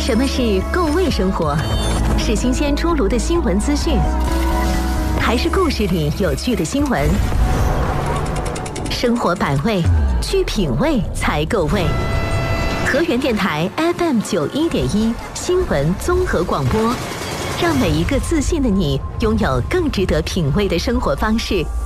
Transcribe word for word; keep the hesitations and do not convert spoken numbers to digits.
什么是够味生活？是新鲜出炉的新闻资讯，还是故事里有趣的新闻？生活百味，去品味才够味。河源电台 F M 九一点一新闻综合广播，让每一个自信的你拥有更值得品味的生活方式。